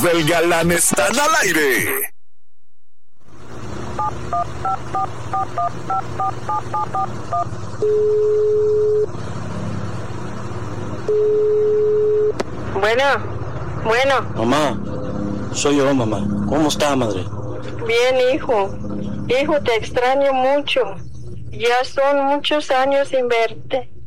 El galán están al aire. Bueno. Mamá, soy yo, mamá. ¿Cómo está, madre? Bien, hijo. Hijo, te extraño mucho. Ya son muchos años sin verte.